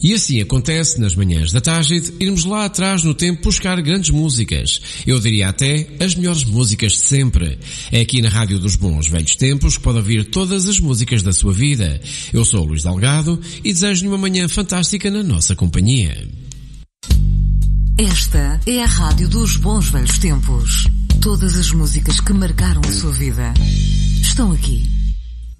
E assim acontece nas manhãs da Tágide, irmos lá atrás no tempo buscar grandes músicas. Eu diria até as melhores músicas de sempre. É aqui na Rádio dos Bons Velhos Tempos que pode ouvir todas as músicas da sua vida. Eu sou o Luís Delgado e desejo-lhe uma manhã fantástica na nossa companhia. Esta é a Rádio dos Bons Velhos Tempos. Todas as músicas que marcaram a sua vida estão aqui.